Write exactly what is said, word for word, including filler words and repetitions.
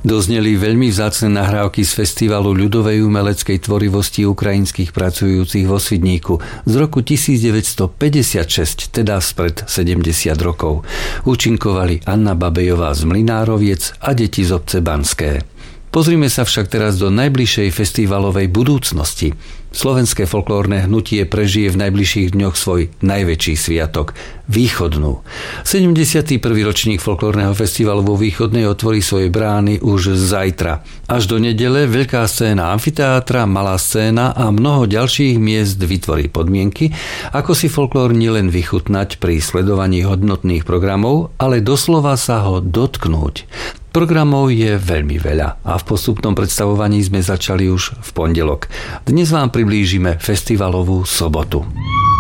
Dozneli veľmi vzácne nahrávky z Festivalu ľudovej umeleckej tvorivosti ukrajinských pracujúcich vo Svidníku z roku devätnásťstopäťdesiatšesť, teda spred sedemdesiat rokov. Účinkovali Anna Babejová z Mlynároviec a deti z obce Banské. Pozrime sa však teraz do najbližšej festivalovej budúcnosti. Slovenské folklórne hnutie prežije v najbližších dňoch svoj najväčší sviatok – Východnú. sedemdesiaty prvý ročník folklórneho festivalu vo Východnej otvorí svoje brány už zajtra. Až do nedele veľká scéna amfiteátra, malá scéna a mnoho ďalších miest vytvorí podmienky, ako si folklór nielen vychutnať pri sledovaní hodnotných programov, ale doslova sa ho dotknúť. Programov je veľmi veľa a v postupnom predstavovaní sme začali už v pondelok. Dnes vám priblížime festivalovú sobotu.